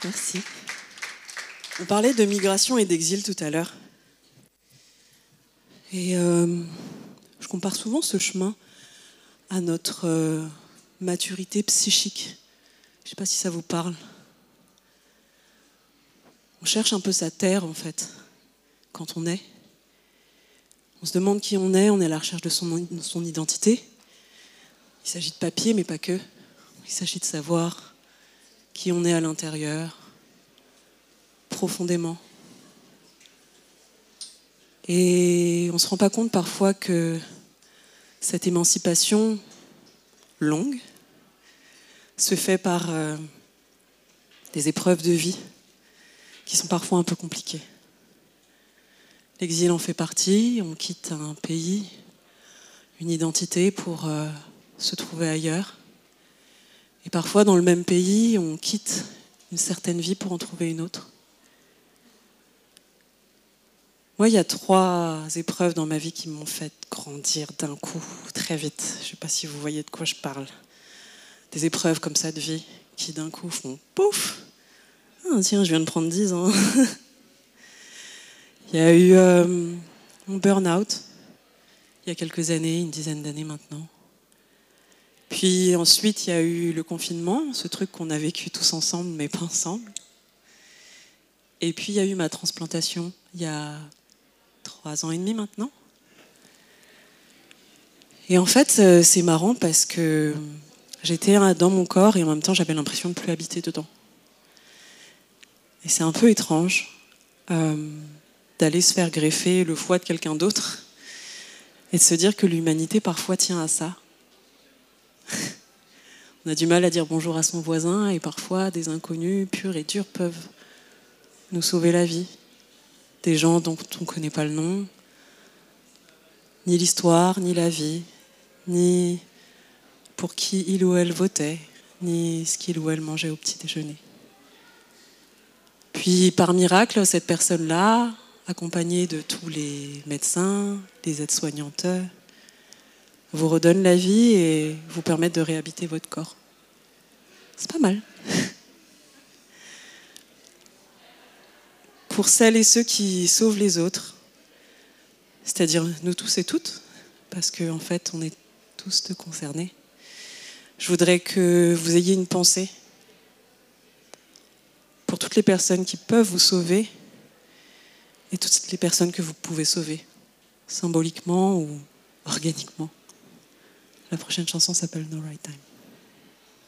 Merci. On parlait de migration et d'exil tout à l'heure. Et je compare souvent ce chemin à notre maturité psychique. Je ne sais pas si ça vous parle. On cherche un peu sa terre, en fait, quand on est. On se demande qui on est à la recherche de son identité. Il s'agit de papier, mais pas que. Il s'agit de savoir qui on est à l'intérieur, profondément. Et on ne se rend pas compte parfois que cette émancipation longue se fait par des épreuves de vie qui sont parfois un peu compliquées. L'exil en fait partie, on quitte un pays, une identité pour se trouver ailleurs. Et parfois, dans le même pays, on quitte une certaine vie pour en trouver une autre. Moi, il y a 3 épreuves dans ma vie qui m'ont fait grandir d'un coup, très vite. Je ne sais pas si vous voyez de quoi je parle. Des épreuves comme ça de vie qui d'un coup font pouf. Ah, tiens, je viens de prendre 10 ans. Il y a eu mon burn-out, il y a quelques années, une dizaine d'années maintenant. Puis ensuite, il y a eu le confinement, ce truc qu'on a vécu tous ensemble, mais pas ensemble. Et puis, il y a eu ma transplantation, il y a 3 ans et demi maintenant. Et en fait, c'est marrant parce que j'étais dans mon corps et en même temps, j'avais l'impression de ne plus habiter dedans. Et c'est un peu étrange d'aller se faire greffer le foie de quelqu'un d'autre et de se dire que l'humanité parfois tient à ça. On a du mal à dire bonjour à son voisin et parfois des inconnus purs et durs peuvent nous sauver la vie. Des gens dont on ne connaît pas le nom, ni l'histoire, ni la vie, ni pour qui il ou elle votait, ni ce qu'il ou elle mangeait au petit déjeuner. Puis par miracle, cette personne-là, accompagnée de tous les médecins, les aides-soignantes, vous redonne la vie et vous permet de réhabiter votre corps. C'est pas mal. Pour celles et ceux qui sauvent les autres, c'est-à-dire nous tous et toutes, parce qu'en fait, on est tous concernés, je voudrais que vous ayez une pensée pour toutes les personnes qui peuvent vous sauver et toutes les personnes que vous pouvez sauver, symboliquement ou organiquement. La prochaine chanson s'appelle No Right Time.